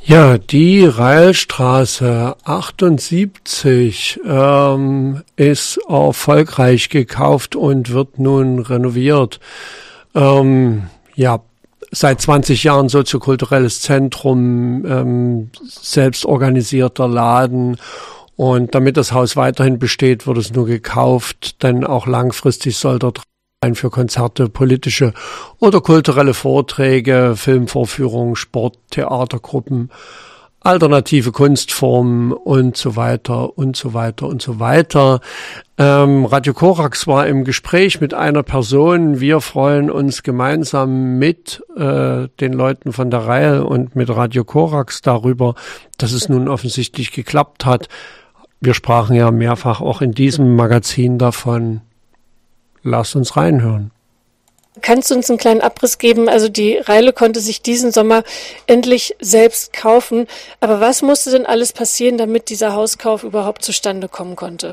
Ja, die Railstraße 78 ist erfolgreich gekauft und wird nun renoviert. Seit 20 Jahren soziokulturelles Zentrum, selbstorganisierter Laden. Und damit das Haus weiterhin besteht, wird es nur gekauft, denn auch langfristig soll dort rein für Konzerte, politische oder kulturelle Vorträge, Filmvorführungen, Sport, Theatergruppen, alternative Kunstformen und so weiter und so weiter und so weiter. Radio Korax war im Gespräch mit einer Person. Wir freuen uns gemeinsam mit den Leuten von der Rail und mit Radio Korax darüber, dass es nun offensichtlich geklappt hat. Wir sprachen ja mehrfach auch in diesem Magazin davon. Lass uns reinhören. Kannst du uns einen kleinen Abriss geben? Also die Rail konnte sich diesen Sommer endlich selbst kaufen. Aber was musste denn alles passieren, damit dieser Hauskauf überhaupt zustande kommen konnte?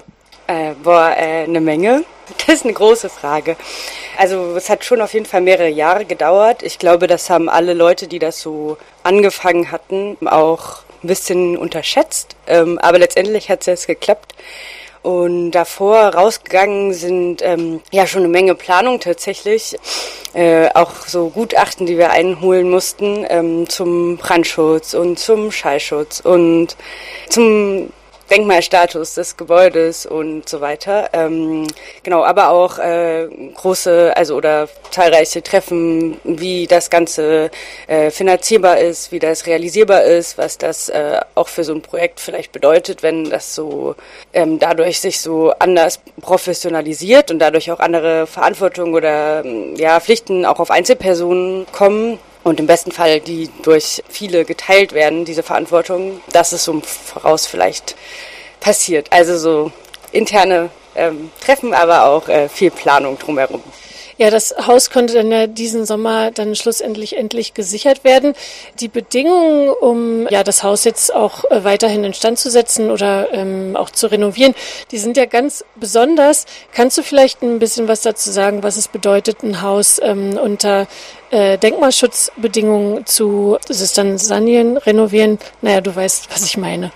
Eine Menge. Das ist eine große Frage. Also es hat schon auf jeden Fall mehrere Jahre gedauert. Ich glaube, das haben alle Leute, die das so angefangen hatten, auch ein bisschen unterschätzt. Aber letztendlich hat es jetzt geklappt. Und davor rausgegangen sind schon eine Menge Planung tatsächlich. Auch so Gutachten, die wir einholen mussten zum Brandschutz und zum Schallschutz und zum Denkmalstatus des Gebäudes und so weiter. Aber auch große, oder zahlreiche Treffen, wie das Ganze finanzierbar ist, wie das realisierbar ist, was das auch für so ein Projekt vielleicht bedeutet, wenn das so dadurch sich so anders professionalisiert und dadurch auch andere Verantwortung oder Pflichten auch auf Einzelpersonen kommen. Und im besten Fall, die durch viele geteilt werden, diese Verantwortung, dass es so voraus vielleicht passiert. Also so interne Treffen, aber auch viel Planung drumherum. Ja, das Haus konnte dann ja diesen Sommer dann schlussendlich endlich gesichert werden. Die Bedingungen, um das Haus jetzt auch weiterhin instand zu setzen oder auch zu renovieren, die sind ja ganz besonders. Kannst du vielleicht ein bisschen was dazu sagen, was es bedeutet, ein Haus unter Denkmalschutzbedingungen ist es dann sanieren, renovieren? Naja, du weißt, was ich meine.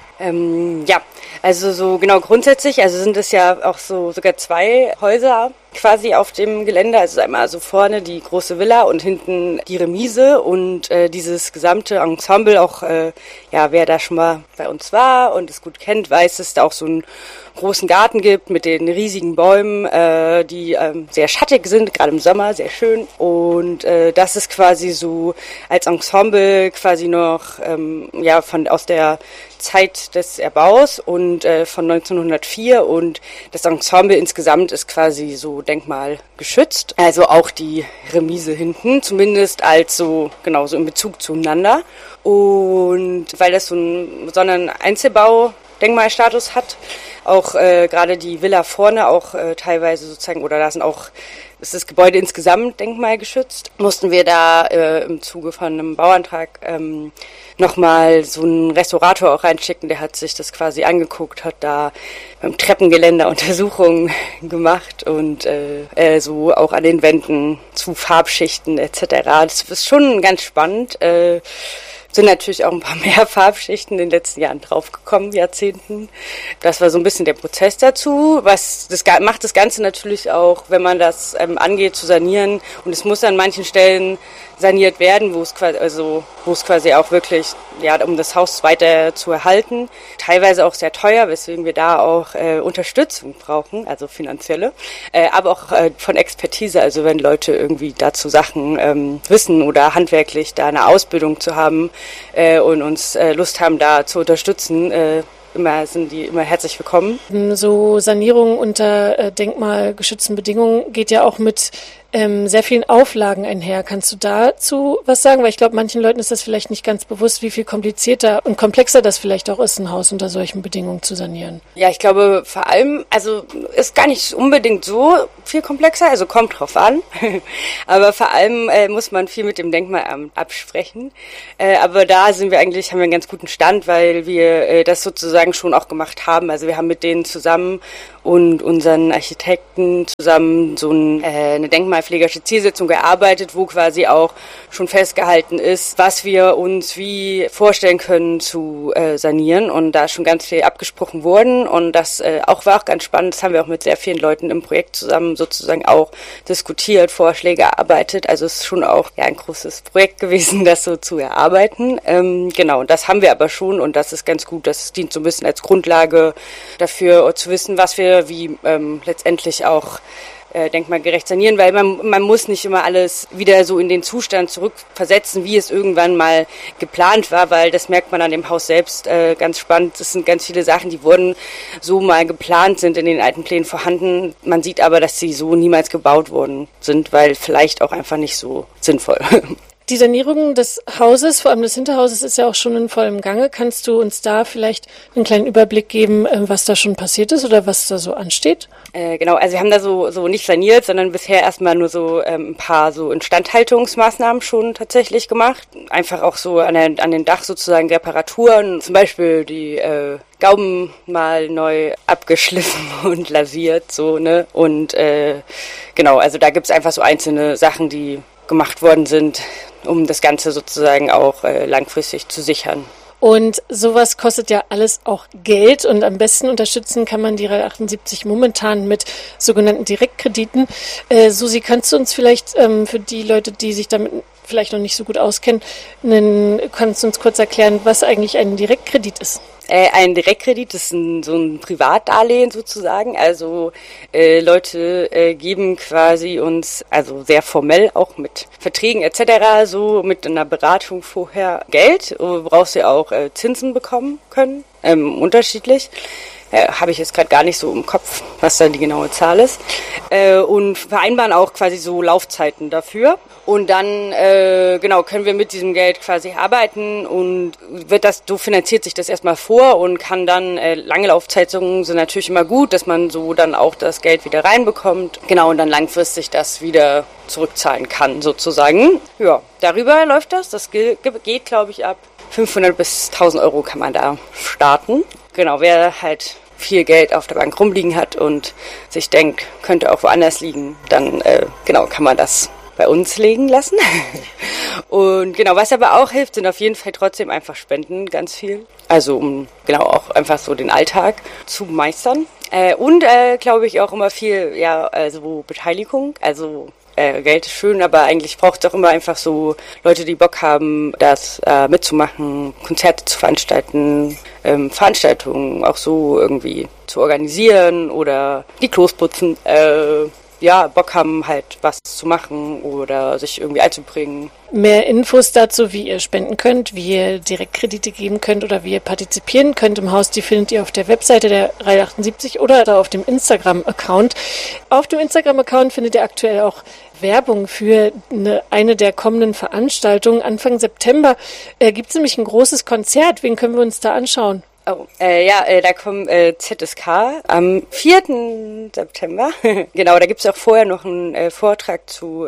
Also so genau grundsätzlich, sind es ja auch so sogar zwei Häuser quasi auf dem Gelände, also einmal so vorne die große Villa und hinten die Remise und dieses gesamte Ensemble auch, wer da schon mal bei uns war und es gut kennt, weiß, dass es da auch so einen großen Garten gibt mit den riesigen Bäumen, die sehr schattig sind, gerade im Sommer, sehr schön und das ist quasi so als Ensemble quasi noch aus der Zeit des Erbaus und von 1904 und das Ensemble insgesamt ist quasi so denkmalgeschützt, also auch die Remise hinten, zumindest als so in Bezug zueinander und weil das so einen Einzelbau-Denkmalstatus hat, auch gerade die Villa vorne auch teilweise sozusagen, oder da ist das Gebäude insgesamt denkmalgeschützt, mussten wir da im Zuge von einem Bauantrag nochmal so einen Restaurator auch reinschicken, der hat sich das quasi angeguckt, hat da beim Treppengeländer Untersuchungen gemacht und so auch an den Wänden zu Farbschichten etc. Das ist schon ganz spannend. Sind natürlich auch ein paar mehr Farbschichten in den letzten Jahren draufgekommen, Jahrzehnten. Das war so ein bisschen der Prozess dazu. Macht das Ganze natürlich auch, wenn man das angeht, zu sanieren. Und es muss an manchen Stellen saniert werden, wo es quasi auch wirklich, um das Haus weiter zu erhalten. Teilweise auch sehr teuer, weswegen wir da auch Unterstützung brauchen, also finanzielle, aber auch von Expertise, also wenn Leute irgendwie dazu Sachen wissen oder handwerklich da eine Ausbildung zu haben und uns Lust haben, da zu unterstützen, sind die immer herzlich willkommen. So Sanierung unter denkmalgeschützten Bedingungen geht ja auch mit sehr vielen Auflagen einher. Kannst du dazu was sagen? Weil ich glaube, manchen Leuten ist das vielleicht nicht ganz bewusst, wie viel komplizierter und komplexer das vielleicht auch ist, ein Haus unter solchen Bedingungen zu sanieren. Ja, ich glaube vor allem, ist gar nicht unbedingt so viel komplexer, also kommt drauf an. Aber vor allem muss man viel mit dem Denkmalamt absprechen. Aber da haben wir einen ganz guten Stand, weil wir das sozusagen schon auch gemacht haben. Also wir haben mit denen zusammen und unseren Architekten zusammen so eine denkmalpflegerische Zielsetzung gearbeitet, wo quasi auch schon festgehalten ist, was wir uns wie vorstellen können zu sanieren, und da ist schon ganz viel abgesprochen worden, und das war auch ganz spannend. Das haben wir auch mit sehr vielen Leuten im Projekt zusammen sozusagen auch diskutiert, Vorschläge erarbeitet. Also es ist schon auch ein großes Projekt gewesen, das so zu erarbeiten. Genau, und das haben wir aber schon, und das ist ganz gut. Das dient so ein bisschen als Grundlage dafür, zu wissen, was wir wie letztendlich auch denkmalgerecht sanieren, weil man muss nicht immer alles wieder so in den Zustand zurückversetzen, wie es irgendwann mal geplant war, weil das merkt man an dem Haus selbst ganz spannend. Es sind ganz viele Sachen, die wurden so mal geplant, sind in den alten Plänen vorhanden. Man sieht aber, dass sie so niemals gebaut worden sind, weil vielleicht auch einfach nicht so sinnvoll. Die Sanierung des Hauses, vor allem des Hinterhauses, ist ja auch schon in vollem Gange. Kannst du uns da vielleicht einen kleinen Überblick geben, was da schon passiert ist oder was da so ansteht? Genau, also wir haben da so nicht saniert, sondern bisher erstmal nur so ein paar so Instandhaltungsmaßnahmen schon tatsächlich gemacht. Einfach auch so an den Dach sozusagen Reparaturen, zum Beispiel die Gauben mal neu abgeschliffen und lasiert, so, ne? Und genau, also da gibt's einfach so einzelne Sachen, die gemacht worden sind, um das Ganze sozusagen auch langfristig zu sichern. Und sowas kostet ja alles auch Geld, und am besten unterstützen kann man die RAL 78 momentan mit sogenannten Direktkrediten. Susi, kannst du uns vielleicht für die Leute, die sich damit vielleicht noch nicht so gut auskennen, kannst du uns kurz erklären, was eigentlich ein Direktkredit ist? Ein Direktkredit ist so ein Privatdarlehen sozusagen. Also Leute geben quasi uns, also sehr formell auch mit Verträgen etc., so mit einer Beratung vorher Geld, woraus sie auch Zinsen bekommen können, unterschiedlich. Habe ich jetzt gerade gar nicht so im Kopf, was da die genaue Zahl ist. Und vereinbaren auch quasi so Laufzeiten dafür. Und dann können wir mit diesem Geld quasi arbeiten, und so finanziert sich das erstmal vor und kann dann, lange Laufzeiten sind natürlich immer gut, dass man so dann auch das Geld wieder reinbekommt. Genau, und dann langfristig das wieder zurückzahlen kann sozusagen. Ja, darüber läuft das. Das geht, glaube ich, ab 500 bis 1000 Euro kann man da starten. Genau, wer halt viel Geld auf der Bank rumliegen hat und sich denkt, könnte auch woanders liegen, dann kann man das bei uns legen lassen. Und genau, was aber auch hilft, sind auf jeden Fall trotzdem einfach Spenden, ganz viel. Also um auch einfach so den Alltag zu meistern. Und glaube ich auch immer viel, also Beteiligung, also Geld ist schön, aber eigentlich braucht es auch immer einfach so Leute, die Bock haben, das mitzumachen, Konzerte zu veranstalten, Veranstaltungen auch so irgendwie zu organisieren oder die Klos putzen. Bock haben halt was zu machen oder sich irgendwie einzubringen. Mehr Infos dazu, wie ihr spenden könnt, wie ihr Direktkredite geben könnt oder wie ihr partizipieren könnt im Haus, die findet ihr auf der Webseite der RAL 78 oder da auf dem Instagram-Account. Auf dem Instagram-Account findet ihr aktuell auch Werbung für eine der kommenden Veranstaltungen. Anfang September gibt es nämlich ein großes Konzert. Wen können wir uns da anschauen? Da kommt ZSK am 4. September. Genau, da gibt's auch vorher noch einen Vortrag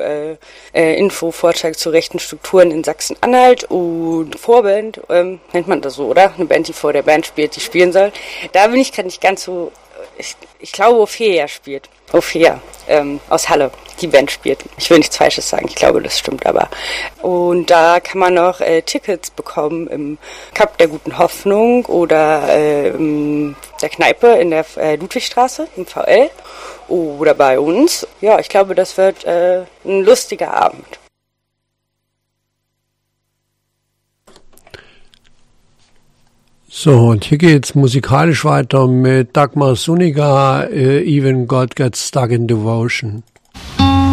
Vortrag zu rechten Strukturen in Sachsen-Anhalt und Vorband, nennt man das so, oder? Eine Band, die vor der Band spielt, die spielen soll. Da bin ich gerade nicht ganz so, ich glaube, Ophea spielt. Ophea, aus Halle, die Band spielt. Ich will nichts Falsches sagen, ich glaube, das stimmt aber. Und da kann man noch Tickets bekommen im Cup der Guten Hoffnung oder in der Kneipe in der Ludwigstraße im VL oder bei uns. Ja, ich glaube, das wird ein lustiger Abend. So, und hier geht's musikalisch weiter mit Dagmar Suniga, Even God Gets Stuck in Devotion.